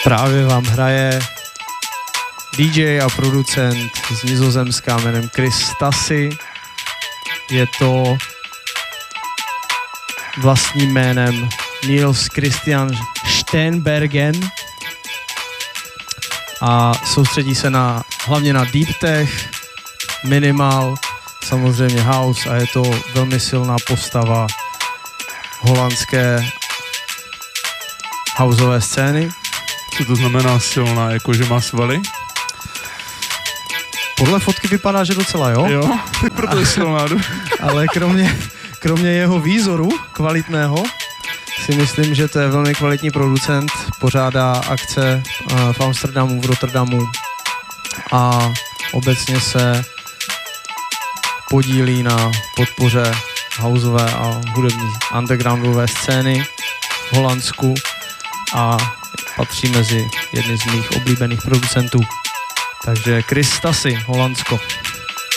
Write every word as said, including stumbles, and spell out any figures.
Právě vám hraje dý džej a producent z Nizozemska jménem Chris Stassi. Je to vlastním jménem Niels Christian Steenbergen a soustředí se na, hlavně na deep tech, minimal, samozřejmě house a je to velmi silná postava holandské houseové scény. Co to znamená silná, jako že má svaly? Podle fotky vypadá, že docela jo. Jo, proto je silná. Ale kromě, kromě jeho výzoru kvalitného si myslím, že to je velmi kvalitní producent. Pořádá akce v Amsterdamu, v Rotterdamu a obecně se podílí na podpoře houseové a hudební undergroundové scény v Holandsku a patří mezi jedny z mých oblíbených producentů. Takže Chris Stassi, Holandsko.